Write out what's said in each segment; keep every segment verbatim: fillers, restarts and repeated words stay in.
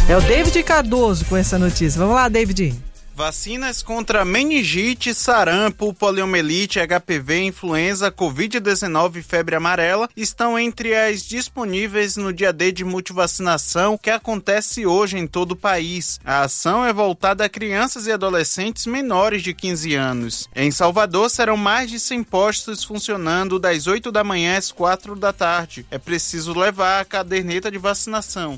É o David Cardoso com essa notícia. Vamos lá, David. Vacinas contra meningite, sarampo, poliomielite, H P V, influenza, covid dezenove e febre amarela estão entre as disponíveis no dia D de multivacinação que acontece hoje em todo o país. A ação é voltada a crianças e adolescentes menores de quinze anos. Em Salvador serão mais de cem postos funcionando das oito da manhã às quatro da tarde. É preciso levar a caderneta de vacinação.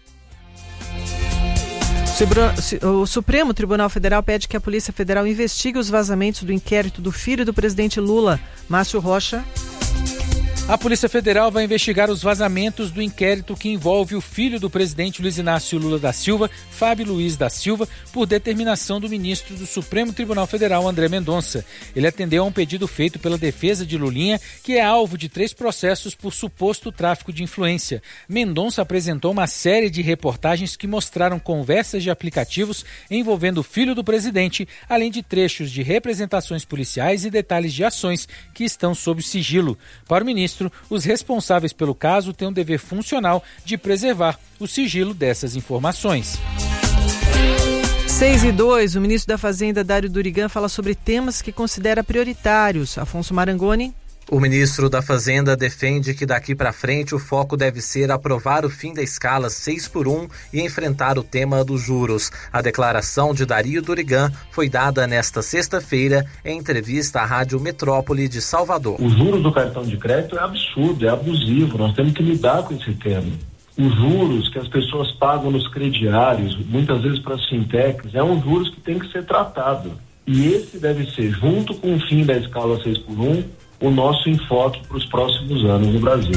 O Supremo Tribunal Federal pede que a Polícia Federal investigue os vazamentos do inquérito do filho do presidente Lula, Márcio Rocha. A Polícia Federal vai investigar os vazamentos do inquérito que envolve o filho do presidente Luiz Inácio Lula da Silva, Fábio Luiz da Silva, por determinação do ministro do Supremo Tribunal Federal, André Mendonça. Ele atendeu a um pedido feito pela defesa de Lulinha, que é alvo de três processos por suposto tráfico de influência. Mendonça apresentou uma série de reportagens que mostraram conversas de aplicativos envolvendo o filho do presidente, além de trechos de representações policiais e detalhes de ações que estão sob sigilo. Para o ministro, os responsáveis pelo caso têm um dever funcional de preservar o sigilo dessas informações. seis e dois, o ministro da Fazenda, Dário Durigan, fala sobre temas que considera prioritários. Afonso Marangoni. O ministro da Fazenda defende que daqui para frente o foco deve ser aprovar o fim da escala seis por um e enfrentar o tema dos juros. A declaração de Dário Durigan foi dada nesta sexta-feira em entrevista à Rádio Metrópole de Salvador. O juros do cartão de crédito é absurdo, é abusivo, nós temos que lidar com esse tema. Os juros que as pessoas pagam nos crediários, muitas vezes para as fintechs, é um juros que tem que ser tratado. E esse deve ser, junto com o fim da escala seis por um, o nosso enfoque para os próximos anos no Brasil.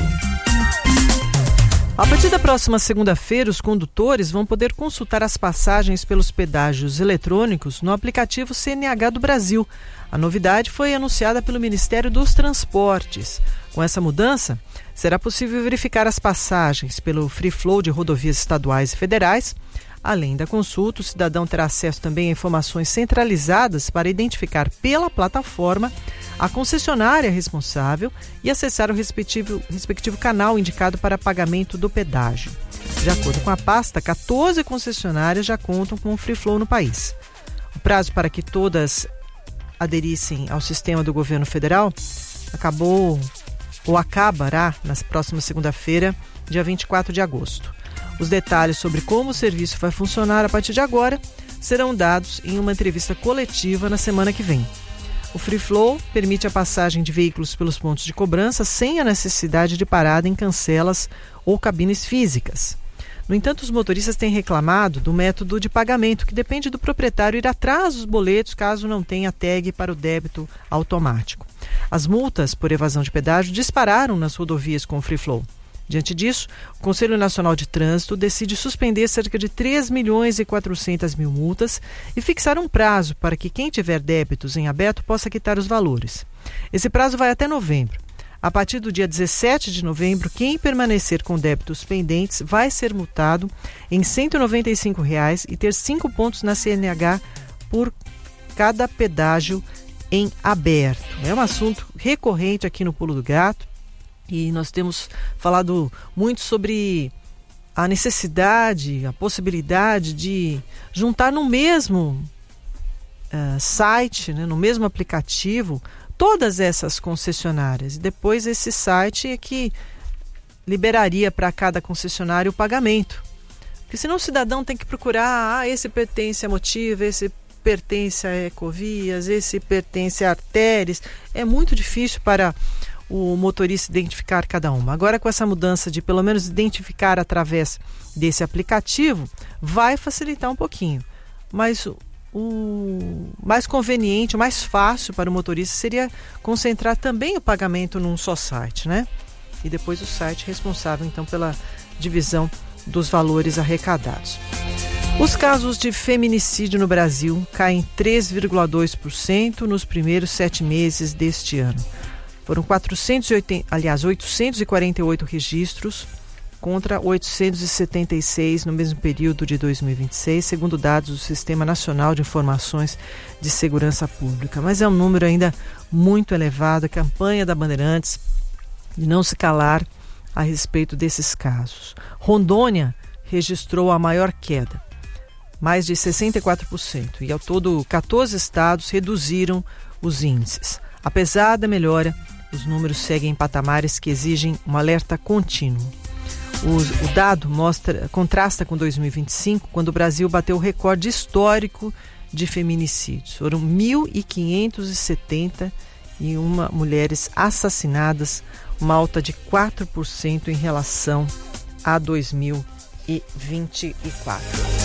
A partir da próxima segunda-feira, os condutores vão poder consultar as passagens pelos pedágios eletrônicos no aplicativo C N H do Brasil. A novidade foi anunciada pelo Ministério dos Transportes. Com essa mudança, será possível verificar as passagens pelo Free Flow de rodovias estaduais e federais. Além da consulta, o cidadão terá acesso também a informações centralizadas para identificar pela plataforma a concessionária responsável e acessar o respectivo, respectivo canal indicado para pagamento do pedágio. De acordo com a pasta, quatorze concessionárias já contam com o Free Flow no país. O prazo para que todas aderissem ao sistema do governo federal acabou ou acabará na próxima segunda-feira, dia vinte e quatro de agosto. Os detalhes sobre como o serviço vai funcionar a partir de agora serão dados em uma entrevista coletiva na semana que vem. O Free Flow permite a passagem de veículos pelos pontos de cobrança sem a necessidade de parada em cancelas ou cabines físicas. No entanto, os motoristas têm reclamado do método de pagamento, que depende do proprietário ir atrás dos boletos caso não tenha tag para o débito automático. As multas por evasão de pedágio dispararam nas rodovias com o Free Flow. Diante disso, o Conselho Nacional de Trânsito decide suspender cerca de três milhões e quatrocentas mil multas e fixar um prazo para que quem tiver débitos em aberto possa quitar os valores. Esse prazo vai até novembro. A partir do dia dezessete de novembro, quem permanecer com débitos pendentes vai ser multado em cento e noventa e cinco reais e ter cinco pontos na C N H por cada pedágio em aberto. É um assunto recorrente aqui no Pulo do Gato. E nós temos falado muito sobre a necessidade, a possibilidade de juntar no mesmo uh, site, né, no mesmo aplicativo, todas essas concessionárias. E depois esse site é que liberaria para cada concessionário o pagamento. Porque senão o cidadão tem que procurar, ah, esse pertence a Motiva, esse pertence a Ecovias, esse pertence a Artéries. É muito difícil para o motorista identificar cada uma. Agora, com essa mudança de pelo menos identificar através desse aplicativo, vai facilitar um pouquinho. Mas o, o mais conveniente, o mais fácil para o motorista seria concentrar também o pagamento num só site, né? E depois o site responsável, então, pela divisão dos valores arrecadados. Os casos de feminicídio no Brasil caem três vírgula dois por cento nos primeiros sete meses deste ano. Foram quatrocentos e oitenta, aliás, oitocentos e quarenta e oito registros contra oitocentos e setenta e seis no mesmo período de dois mil e vinte e seis, segundo dados do Sistema Nacional de Informações de Segurança Pública. Mas é um número ainda muito elevado. A campanha da Bandeirantes de não se calar a respeito desses casos. Rondônia registrou a maior queda, mais de sessenta e quatro por cento, e ao todo quatorze estados reduziram os índices. Apesar da melhora, os números seguem em patamares que exigem um alerta contínuo. O, o dado mostra, contrasta com dois mil e vinte e cinco, quando o Brasil bateu o recorde histórico de feminicídios. Foram mil quinhentos e setenta e uma mulheres assassinadas, uma alta de quatro por cento em relação a dois mil e vinte e quatro.